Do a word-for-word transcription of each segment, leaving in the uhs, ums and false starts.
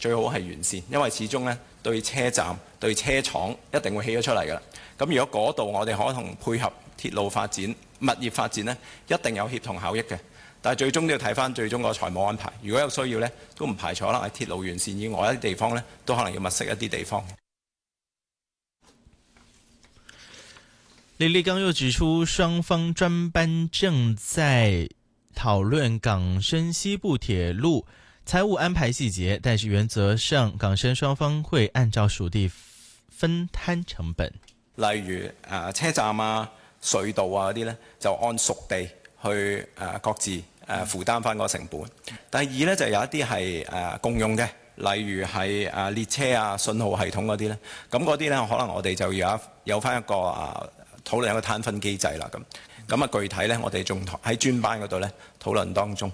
最好係完善，因為始終呢對車站、對車廠一定會起咗出嚟㗎啦。咁如果嗰度我哋可能配合鐵路發展、物業發展呢，一定有協同效益嘅。但係最終都要睇翻最終個財務安排。如果有需要呢，都唔排除可能喺鐵路沿線以外一啲地方呢，都可能要物色一啲地方。 李立剛又指出，雙方專班正在討論港深西部鐵路財務安排細節，但是原則上港深雙方會按照屬地分攤成本。 例如誒、呃、車站啊、隧道啊嗰啲呢，就按屬地去誒、呃、各自誒、呃、負擔翻個成本。第二呢，就有一啲係誒共用嘅，例如係誒、呃、列車啊、信號系統嗰啲呢。咁嗰啲呢，可能我哋就要有有翻一個啊。呃討論一個攤分機制啦，咁咁啊具體呢，我哋仲喺專班嗰度呢討論當中。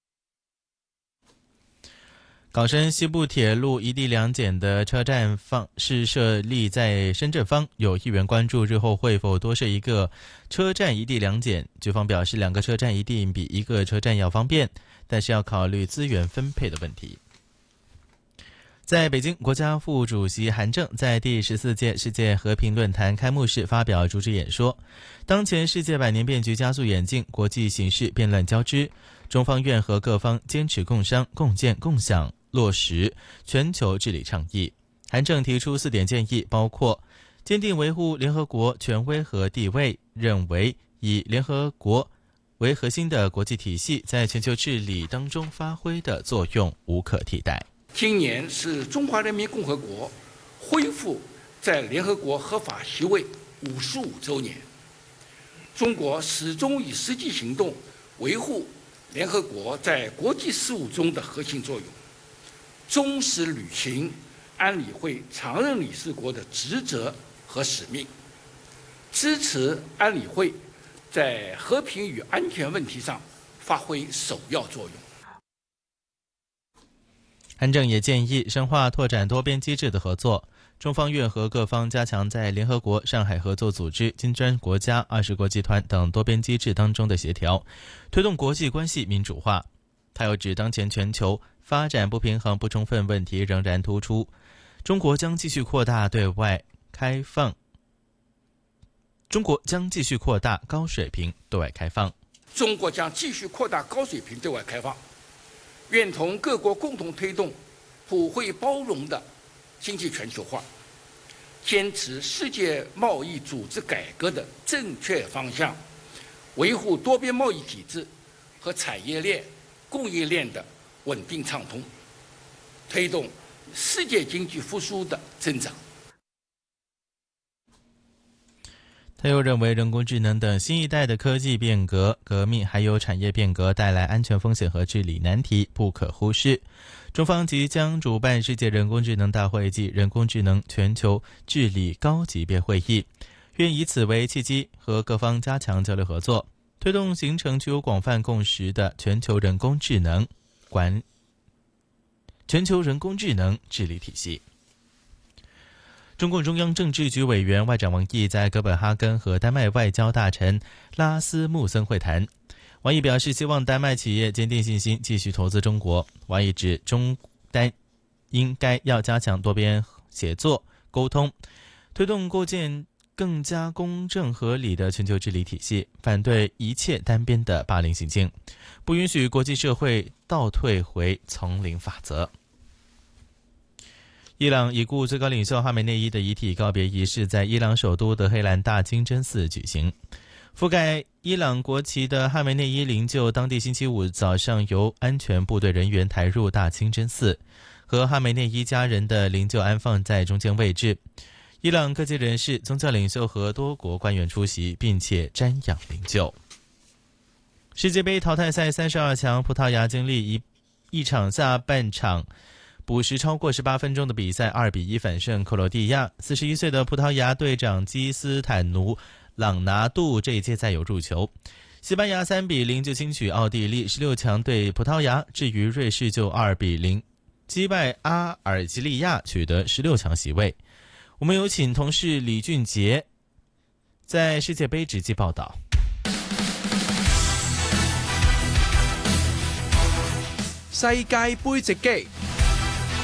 港深西部鐵路一地兩檢的車站方是設立在深圳方，有議員關注日後會否多設一個車站一地兩檢。局方表示，兩個車站一定比一個車站要方便，但是要考慮資源分配的問題。在北京，國家副主席韓正在第十四屆世界和平論壇開幕式發表主旨演說。當前世界百年變局加速演進，國際形勢變亂交織，中方願和各方堅持共商、共建、共享，落實全球治理倡議。韓正提出四點建議，包括堅定維護聯合國權威和地位，認為以聯合國為核心的國際體系在全球治理當中發揮的作用無可替代。 今年是中華人民共和國恢復在聯合國合法席位五十五週年，中國始終以實際行動維護聯合國在國際事務中的核心作用，忠實履行安理會常任理事國的職責和使命，支持安理會在和平與安全問題上發揮首要作用。 韓正也建議深化拓展多邊機制的合作，中方願和各方加強在聯合國、上海合作組織、金磚國家、二十國集團等多邊機制當中的協調，推動國際關係民主化。他又指，當前全球發展不平衡不充分問題仍然突出，中國將繼續擴大對外開放，中國將繼續擴大高水平對外開放， 中國將繼續擴大高水平對外開放。願同各國共同推動普惠包容的經濟全球化，堅持世界貿易組織改革的正確方向，維護多邊貿易體制和產業鏈、供應鏈的穩定暢通，推動世界經濟復甦的增長。 他又認為，人工智能等新一代的科技變革、革命，還有產業變革帶來安全風險和治理難題，不可忽視。中方即將主辦世界人工智能大會暨人工智能全球治理高級別會議，願以此為契機，和各方加強交流合作，推動形成具有廣泛共識的全球人工智能管全球人工智能治理體系。中共中央政治局委員外長王毅在哥本哈根和丹麥外交大臣拉斯穆森會談。王毅表示，希望丹麥企業堅定信心，繼續投資中國。王毅指，中丹應該要加強多邊協作溝通，推動構建更加公正合理的全球治理體系，反對一切單邊的霸凌行徑，不允許國際社會倒退回叢林法則。伊朗已故最高領袖哈梅內伊的遺體告別儀式在伊朗首都德黑蘭大清真寺舉行。覆蓋伊朗國旗的哈梅內伊靈柩當地星期五早上由安全部隊人員抬入大清真寺，和哈梅內伊家人的靈柩安放在中間位置。伊朗各界人士、宗教領袖和多國官員出席，並且瞻仰靈柩。世界杯淘汰賽三十二強，葡萄牙經歷一一場下半場補時超過十八分鐘的比賽，二比一反勝克羅地亞。四十一歲的葡萄牙隊長基斯坦奴·朗拿度這一屆再有入球。西班牙三比零就輕取奧地利，十六強對葡萄牙。至於瑞士就二比零擊敗阿爾及利亞，取得十六強席位。我們有請同事李俊傑在世界杯直擊報道。 世界杯直擊。